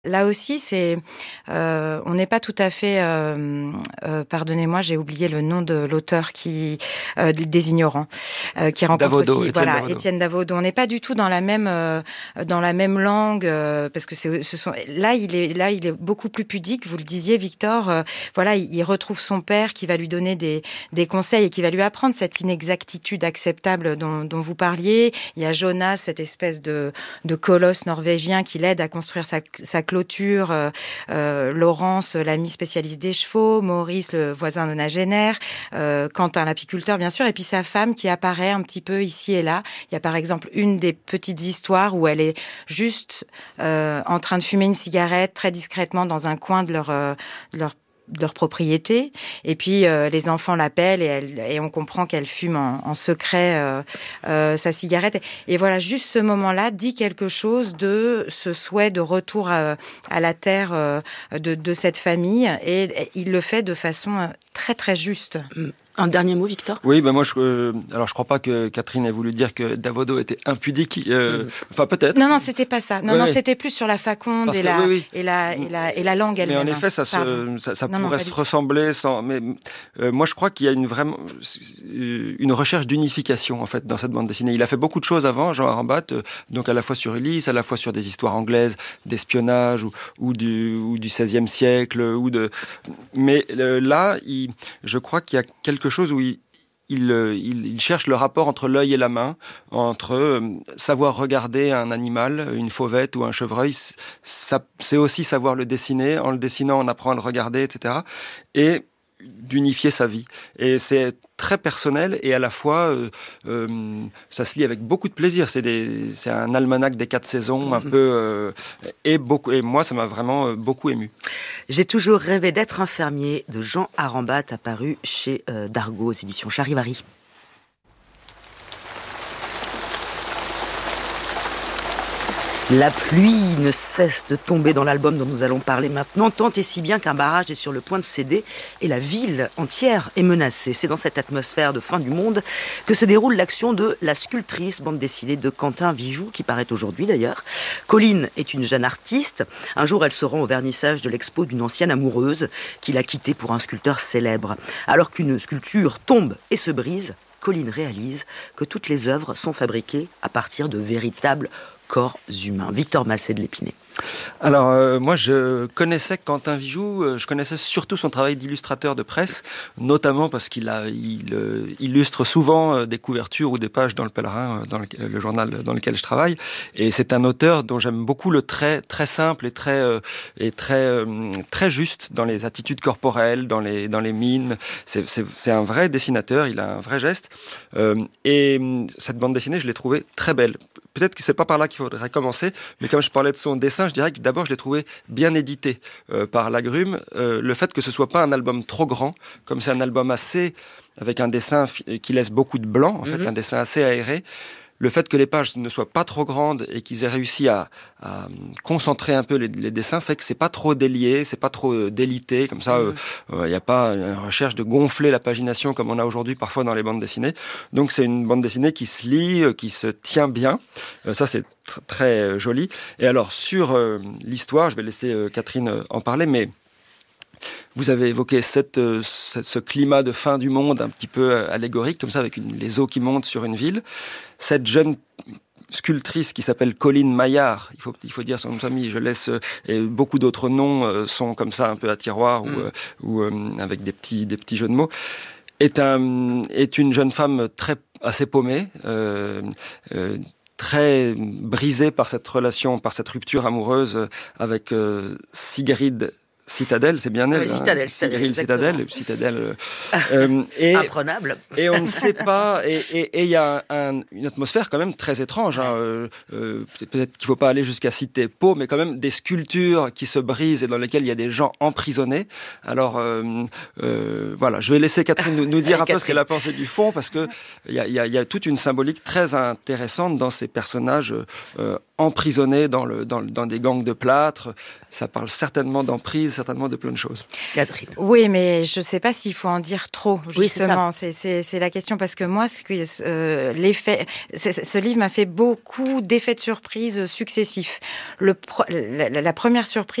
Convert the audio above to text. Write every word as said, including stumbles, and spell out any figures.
Là aussi, c'est, euh, on n'est pas tout à fait, euh, euh, pardonnez-moi, j'ai oublié le nom de l'auteur qui, euh, des Ignorants, euh, qui rencontre Davodo, aussi, Étienne voilà, Davodo. Étienne Davodo. On n'est pas du tout dans la même, euh, dans la même langue, euh, parce que c'est, ce sont, là, il est, là, il est beaucoup plus pudique. Vous le disiez, Victor. Euh, voilà, il, il retrouve son père qui va lui donner des, des conseils et qui va lui apprendre cette inexactitude acceptable dont, dont vous parliez. Il y a Jonas, cette espèce de, de colosse norvégien qui l'aide à construire sa, sa clôture. Euh, Euh, Laurence, l'ami spécialiste des chevaux, Maurice, le voisin nonagénaire, euh, Quentin, l'apiculteur, bien sûr, et puis sa femme qui apparaît un petit peu ici et là. Il y a par exemple une des petites histoires où elle est juste euh, en train de fumer une cigarette très discrètement dans un coin de leur, euh, de leur de leur propriété, et puis euh, les enfants l'appellent et, elle, et on comprend qu'elle fume en, en secret euh, euh, sa cigarette. Et voilà, juste ce moment-là dit quelque chose de ce souhait de retour à, à la terre euh, de, de cette famille, et, et il le fait de façon très très juste. Un dernier mot, Victor ? Oui, ben moi, je, euh, alors je crois pas que Catherine ait voulu dire que Davodo était impudique. Euh, enfin, peut-être. Non, non, c'était pas ça. Non, ouais, non, ouais. c'était plus sur la faconde Parce et que, la, oui, oui. et la et la et la langue elle-même. Mais en effet, ça, se, ça, ça non, pourrait non, se ressembler. Sans, mais euh, moi, je crois qu'il y a une vraiment une recherche d'unification en fait dans cette bande dessinée. Il a fait beaucoup de choses avant, Jean Arambat, euh, donc à la fois sur Ulysse, à la fois sur des histoires anglaises, d'espionnage ou, ou du ou du seizième siècle, ou de. Mais euh, là, il, je crois qu'il y a quelque chose où il Il, il, il cherche le rapport entre l'œil et la main, entre euh, savoir regarder un animal, une fauvette ou un chevreuil, ça, c'est aussi savoir le dessiner. En le dessinant, on apprend à le regarder, et cetera. Et d'unifier sa vie. Et c'est très personnel et à la fois, euh, euh, ça se lit avec beaucoup de plaisir. C'est, des, c'est un almanach des quatre saisons, un mmh. peu... Euh, et, beaucoup, et moi, ça m'a vraiment euh, beaucoup ému. J'ai toujours rêvé d'être un fermier de Jean Arambat, apparu chez euh, Dargaud, aux éditions Charivari. La pluie ne cesse de tomber dans l'album dont nous allons parler maintenant, tant et si bien qu'un barrage est sur le point de céder et la ville entière est menacée. C'est dans cette atmosphère de fin du monde que se déroule l'action de La Sculptrice, bande dessinée de Quentin Vijoux, qui paraît aujourd'hui d'ailleurs. Colline est une jeune artiste. Un jour, elle se rend au vernissage de l'expo d'une ancienne amoureuse qui l'a quittée pour un sculpteur célèbre. Alors qu'une sculpture tombe et se brise, Colline réalise que toutes les œuvres sont fabriquées à partir de véritables corps humains. Victor Massé de l'Épinay. Alors, euh, moi, je connaissais Quentin Vijoux, euh, je connaissais surtout son travail d'illustrateur de presse, notamment parce qu'il a, il, euh, illustre souvent euh, des couvertures ou des pages dans Le Pèlerin, euh, dans le, le journal dans lequel je travaille. Et c'est un auteur dont j'aime beaucoup le trait très simple et très, euh, et très, euh, très juste dans les attitudes corporelles, dans les, dans les mines. C'est, c'est, c'est un vrai dessinateur, il a un vrai geste. Euh, et cette bande dessinée, je l'ai trouvée très belle. Peut-être que c'est pas par là qu'il faudrait commencer, mais comme je parlais de son dessin, je dirais que d'abord je l'ai trouvé bien édité euh, par Lagrume. Euh, le fait que ce soit pas un album trop grand, comme c'est un album assez avec un dessin qui laisse beaucoup de blanc, en mm-hmm. fait, un dessin assez aéré. Le fait que les pages ne soient pas trop grandes et qu'ils aient réussi à, à concentrer un peu les, les dessins fait que c'est pas trop délié, c'est pas trop euh, délité, comme ça, il mmh. euh, n'y euh, a pas une recherche de gonfler la pagination comme on a aujourd'hui parfois dans les bandes dessinées. Donc c'est une bande dessinée qui se lit, euh, qui se tient bien. Euh, ça c'est tr- très euh, joli. Et alors sur euh, l'histoire, je vais laisser euh, Catherine euh, en parler, mais vous avez évoqué cette, euh, ce climat de fin du monde un petit peu euh, allégorique, comme ça, avec une, les eaux qui montent sur une ville. Cette jeune sculptrice qui s'appelle Colline Maillard, il faut, il faut dire son nom de famille, je laisse, euh, et beaucoup d'autres noms euh, sont comme ça un peu à tiroir, mmh. ou, euh, ou euh, avec des petits, des petits jeux de mots, est, un, est une jeune femme très, assez paumée, euh, euh, très brisée par cette relation, par cette rupture amoureuse avec euh, Sigrid Citadelle, c'est bien elle. Oui, Citadelle, hein, Citadelle, Citadelle, Citadelle. Euh, et, Imprenable. Et on ne sait pas. Et il y a un, une atmosphère quand même très étrange. Hein, euh, euh, peut-être qu'il ne faut pas aller jusqu'à citer Pau, mais quand même des sculptures qui se brisent et dans lesquelles il y a des gens emprisonnés. Alors euh, euh, voilà, je vais laisser Catherine nous, nous dire un peu ce qu'elle a pensé du fond, parce que il y a, y a, y a toute une symbolique très intéressante dans ces personnages euh, emprisonnés dans, le, dans, dans des gangs de plâtre. Ça parle certainement d'emprise. certainement de plein de choses. Catherine. Oui, mais je ne sais pas s'il faut en dire trop, justement. Oui, c'est, c'est, c'est, c'est la question, parce que moi, ce, que, euh, l'effet, ce livre m'a fait beaucoup d'effets de surprise successifs. Le, la, la première surprise,